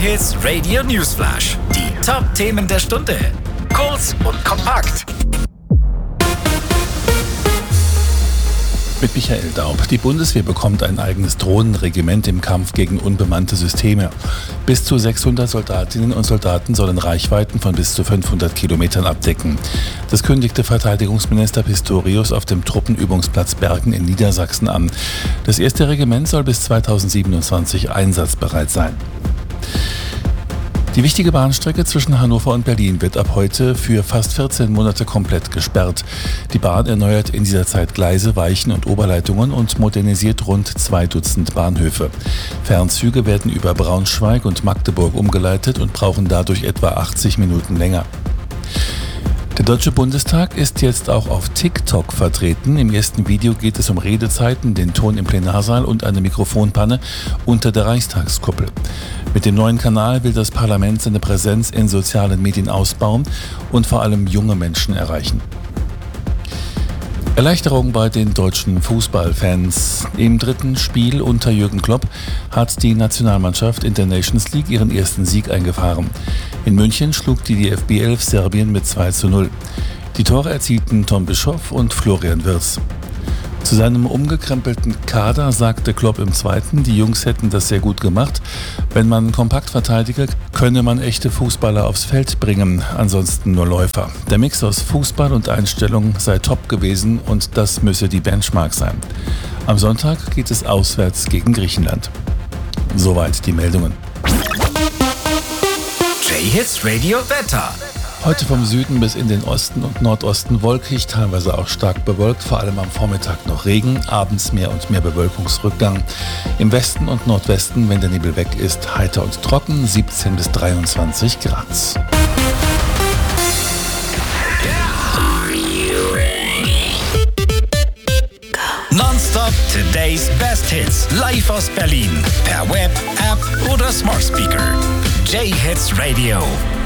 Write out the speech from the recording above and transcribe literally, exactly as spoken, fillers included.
J-Hits Radio Newsflash. Die Top-Themen der Stunde. Kurz und kompakt. Mit Michael Daub. Die Bundeswehr bekommt ein eigenes Drohnenregiment im Kampf gegen unbemannte Systeme. Bis zu sechshundert Soldatinnen und Soldaten sollen Reichweiten von bis zu fünfhundert Kilometern abdecken. Das kündigte Verteidigungsminister Pistorius auf dem Truppenübungsplatz Bergen in Niedersachsen an. Das erste Regiment soll bis zweitausendsiebenundzwanzig einsatzbereit sein. Die wichtige Bahnstrecke zwischen Hannover und Berlin wird ab heute für fast vierzehn Monate komplett gesperrt. Die Bahn erneuert in dieser Zeit Gleise, Weichen und Oberleitungen und modernisiert rund zwei Dutzend Bahnhöfe. Fernzüge werden über Braunschweig und Magdeburg umgeleitet und brauchen dadurch etwa achtzig Minuten länger. Der Deutsche Bundestag ist jetzt auch auf TikTok vertreten. Im ersten Video geht es um Redezeiten, den Ton im Plenarsaal und eine Mikrofonpanne unter der Reichstagskuppel. Mit dem neuen Kanal will das Parlament seine Präsenz in sozialen Medien ausbauen und vor allem junge Menschen erreichen. Erleichterung bei den deutschen Fußballfans. Im dritten Spiel unter Jürgen Klopp hat die Nationalmannschaft in der Nations League ihren ersten Sieg eingefahren. In München schlug die D F B elf Serbien mit zwei zu null. Die Tore erzielten Tom Bischoff und Florian Wirtz. Zu seinem umgekrempelten Kader sagte Klopp im zweiten, die Jungs hätten das sehr gut gemacht. Wenn man kompakt verteidige, könne man echte Fußballer aufs Feld bringen, ansonsten nur Läufer. Der Mix aus Fußball und Einstellung sei top gewesen und das müsse die Benchmark sein. Am Sonntag geht es auswärts gegen Griechenland. Soweit die Meldungen. J-Hits Radio Wetter. Heute vom Süden bis in den Osten und Nordosten wolkig, teilweise auch stark bewölkt, vor allem am Vormittag noch Regen, abends mehr und mehr Bewölkungsrückgang. Im Westen und Nordwesten, wenn der Nebel weg ist, heiter und trocken, siebzehn bis dreiundzwanzig Grad. Nonstop Today's Best Hits. Live aus Berlin. Per Web, App oder Smart Speaker. J-Hits Radio.